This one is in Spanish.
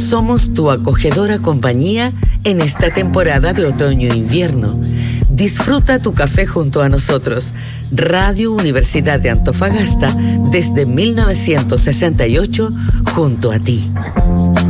Somos tu acogedora compañía en esta temporada de otoño e invierno. Disfruta tu café junto a nosotros. Radio Universidad de Antofagasta desde 1968 junto a ti.